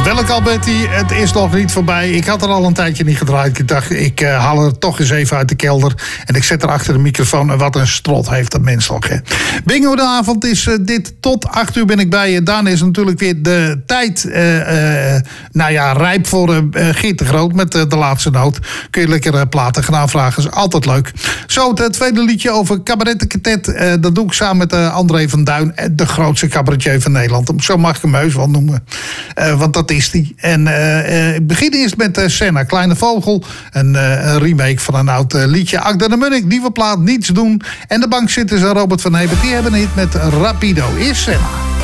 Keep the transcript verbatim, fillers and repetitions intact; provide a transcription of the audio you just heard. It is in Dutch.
Welk Alberti, het is nog niet voorbij. Ik had er al een tijdje niet gedraaid. Ik dacht, ik uh, haal er toch eens even uit de kelder. En ik zet er achter de microfoon. En wat een strot heeft dat mens nog. Hè. Bingo de avond is uh, dit. Tot acht uur ben ik bij je. Daarna is natuurlijk weer de tijd uh, uh, nou ja, rijp voor uh, Geert de Groot met uh, de laatste noot. Kun je lekker uh, platen gaan aanvragen. Is altijd leuk. Zo, het tweede liedje over cabarettenkatet. Uh, dat doe ik samen met uh, André van Duin. De grootste cabaretier van Nederland. Zo mag ik hem heus wel noemen. Uh, want dat is die. En uh, uh, ik begin eerst met uh, Senna, Kleine Vogel. Een, uh, een remake van een oud uh, liedje. Agda de Munnik, nieuwe plaat, Niets Doen. En de bankzitters en Robert van Hebben, die hebben het met Rapido. Eerst Senna.